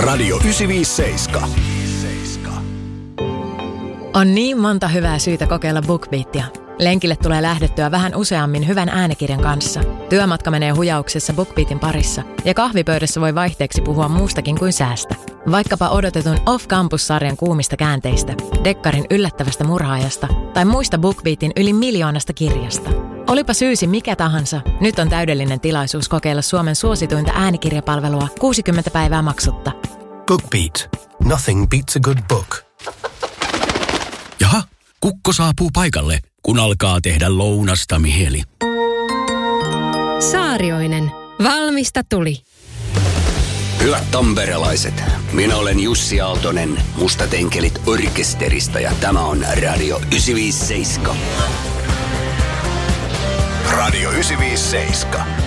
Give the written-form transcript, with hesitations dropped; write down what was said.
Radio 957. On niin monta hyvää syytä kokeilla BookBeatia. Lenkille tulee lähdettyä vähän useammin hyvän äänikirjan kanssa. Työmatka menee hujauksessa BookBeatin parissa. Ja kahvipöydässä voi vaihteeksi puhua muustakin kuin säästä. Vaikkapa odotetun Off-Campus-sarjan kuumista käänteistä, Dekkarin yllättävästä murhaajasta tai muista BookBeatin yli 1 miljoonasta kirjasta. Olipa syysi mikä tahansa, nyt on täydellinen tilaisuus kokeilla Suomen suosituinta äänikirjapalvelua 60 päivää maksutta. BookBeat. Nothing beats a good book. Jaha, kukko saapuu paikalle, kun alkaa tehdä lounasta mieli. Saarioinen. Valmista tuli. Hyvät tamperelaiset, minä olen Jussi Aaltonen Mustat enkelit orkesterista ja tämä on Radio 957. Radio 957.